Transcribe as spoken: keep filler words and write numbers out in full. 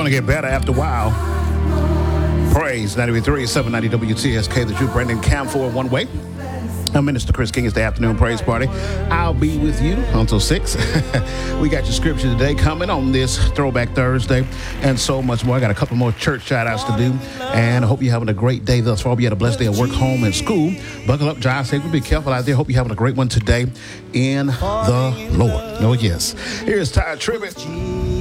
going to get better after a while. Praise ninety-three point three, seven ninety W T S K, the Drew Brandon Camphor One Way. I'm Minister Chris King. It's the afternoon praise party. I'll be with you until six. We got your scripture today coming on this Throwback Thursday and so much more. I got a couple more church shout-outs to do, and I hope you're having a great day thus far. Hope you had a blessed day at work, home, and school. Buckle up, drive safely, be careful out there. Hope you're having a great one today in the Lord. Oh, yes. Here's Ty Tribbett.